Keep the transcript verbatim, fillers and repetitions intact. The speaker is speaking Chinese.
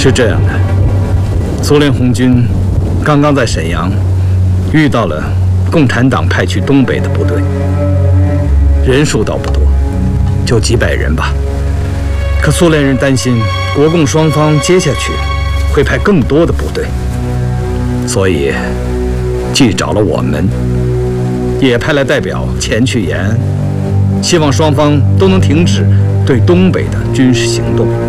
是这样的，苏联红军刚刚在沈阳遇到了共产党派去东北的部队，人数倒不多，就几百人吧。可苏联人担心国共双方接下去会派更多的部队，所以既找了我们，也派来代表前去延安，希望双方都能停止对东北的军事行动。